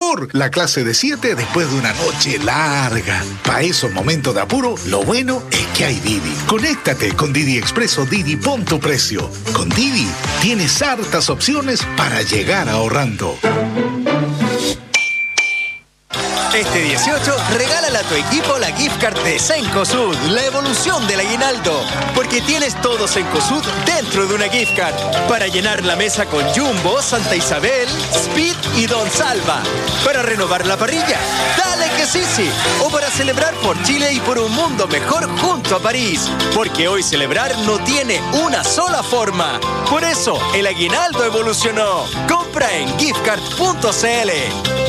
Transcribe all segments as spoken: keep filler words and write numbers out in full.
mejor la clase de siete después de una noche larga. Para esos momentos de apuro, lo bueno es que hay Didi. Conéctate con Didi Expreso Didi, pon tu precio. Con Didi tienes hartas opciones para llegar ahorrando. Este dieciocho, regálale a tu equipo la gift card de Cencosud, la evolución del aguinaldo. Porque tienes todo Cencosud dentro de una gift card. Para llenar la mesa con Jumbo, Santa Isabel, Speed y Don Salva. Para renovar la parrilla, dale que sí, sí. O para celebrar por Chile y por un mundo mejor junto a París. Porque hoy celebrar no tiene una sola forma. Por eso, el aguinaldo evolucionó. Compra en giftcard punto c l.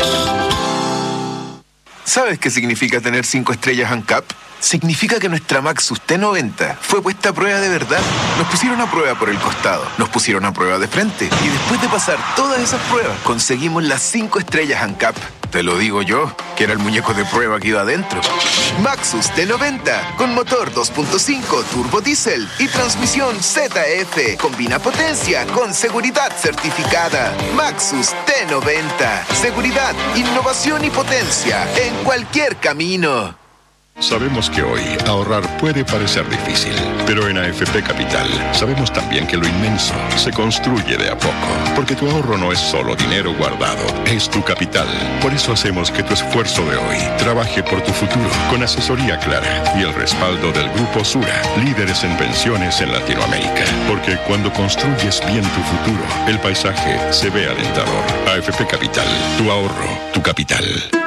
¿Sabes qué significa tener cinco estrellas ANCAP? Significa que nuestra Maxus T noventa fue puesta a prueba de verdad. Nos pusieron a prueba por el costado, nos pusieron a prueba de frente. Y después de pasar todas esas pruebas, conseguimos las cinco estrellas ANCAP. Te lo digo yo, que era el muñeco de prueba que iba adentro. Maxus T noventa, con motor dos punto cinco turbo diésel y transmisión Z F. Combina potencia con seguridad certificada. Maxus T noventa. Seguridad, innovación y potencia en cualquier camino. Sabemos que hoy ahorrar puede parecer difícil, pero en A F P Capital sabemos también que lo inmenso se construye de a poco, porque tu ahorro no es solo dinero guardado, es tu capital. Por eso hacemos que tu esfuerzo de hoy trabaje por tu futuro, con asesoría clara y el respaldo del Grupo Sura, líderes en pensiones en Latinoamérica. Porque cuando construyes bien tu futuro, el paisaje se ve alentador. A F P Capital, tu ahorro, tu capital.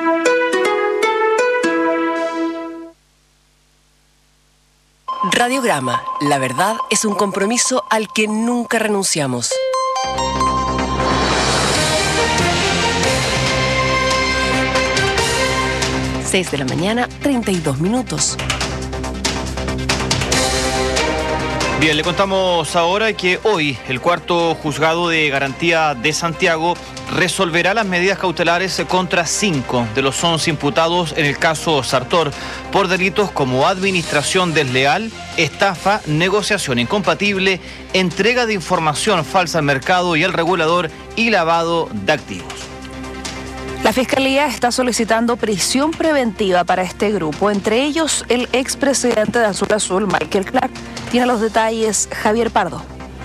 Radiograma, la verdad es un compromiso al que nunca renunciamos. seis de la mañana, treinta y dos minutos. Bien, le contamos ahora que hoy el cuarto juzgado de garantía de Santiago resolverá las medidas cautelares contra cinco de los once imputados en el caso Sartor por delitos como administración desleal, estafa, negociación incompatible, entrega de información falsa al mercado y al regulador y lavado de activos. La Fiscalía está solicitando prisión preventiva para este grupo, entre ellos el expresidente de Azul Azul, Michael Clark. Tiene los detalles Javier Pardo.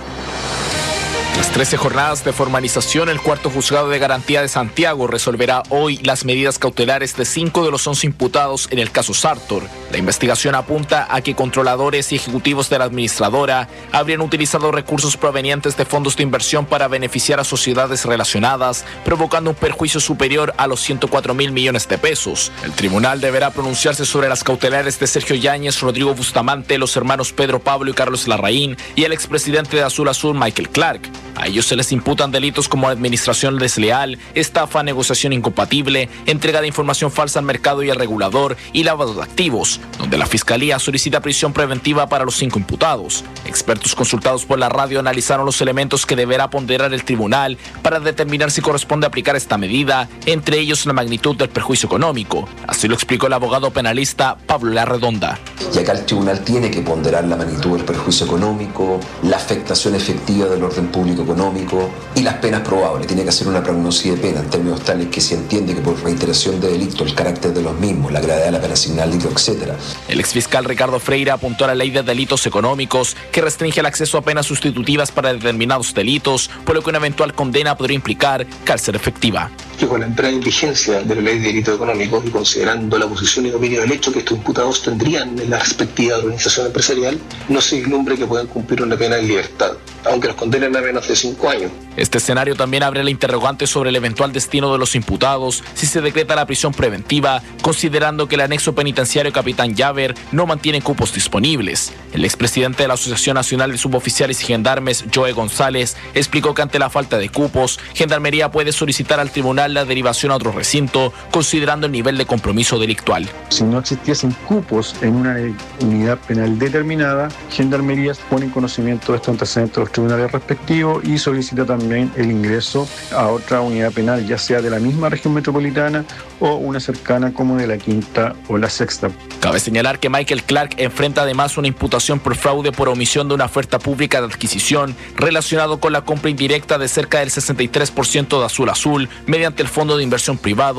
Tras trece jornadas de formalización, el cuarto juzgado de garantía de Santiago resolverá hoy las medidas cautelares de cinco de los once imputados en el caso Sartor. La investigación apunta a que controladores y ejecutivos de la administradora habrían utilizado recursos provenientes de fondos de inversión para beneficiar a sociedades relacionadas, provocando un perjuicio superior a los ciento cuatro mil millones de pesos. El tribunal deberá pronunciarse sobre las cautelares de Sergio Yáñez, Rodrigo Bustamante, los hermanos Pedro Pablo y Carlos Larraín y el expresidente de Azul Azul, Michael Clark. A ellos se les imputan delitos como administración desleal, estafa, negociación incompatible, entrega de información falsa al mercado y al regulador y lavado de activos, donde la Fiscalía solicita prisión preventiva para los cinco imputados. Expertos consultados por la radio analizaron los elementos que deberá ponderar el tribunal para determinar si corresponde aplicar esta medida, entre ellos la magnitud del perjuicio económico. Así lo explicó el abogado penalista Pablo Larredonda. Y acá el tribunal tiene que ponderar la magnitud del perjuicio económico, la afectación efectiva del orden público económico y las penas probables. Tiene que hacer una prognosis de pena en términos tales que se entiende que por reiteración de delito, el carácter de los mismos, la gravedad de la pena asignada, etcétera. El exfiscal Ricardo Freire apuntó a la ley de delitos económicos que restringe el acceso a penas sustitutivas para determinados delitos, por lo que una eventual condena podría implicar cárcel efectiva. Que con la entrada en vigencia de la ley de delitos económicos y considerando la posición y dominio del hecho que estos imputados tendrían en la respectiva organización empresarial, no se vislumbre que puedan cumplir una pena en libertad, aunque los condenen a menos de cinco años. Este escenario también abre la interrogante sobre el eventual destino de los imputados si se decreta la prisión preventiva, considerando que el anexo penitenciario Capitán Llaver no mantiene cupos disponibles. El expresidente de la Asociación Nacional de Suboficiales y Gendarmes, Joe González, explicó que ante la falta de cupos, Gendarmería puede solicitar al tribunal la derivación a otro recinto, considerando el nivel de compromiso delictual. Si no existiesen cupos en una unidad penal determinada, Gendarmería pone en conocimiento de estos antecedentes de los tribunales respectivos y solicita también el ingreso a otra unidad penal, ya sea de la misma región metropolitana o una cercana como de la quinta o la sexta. Cabe señalar que Michael Clark enfrenta además una imputación por fraude por omisión de una oferta pública de adquisición relacionado con la compra indirecta de cerca del sesenta y tres por ciento de Azul Azul mediante el Fondo de Inversión Privado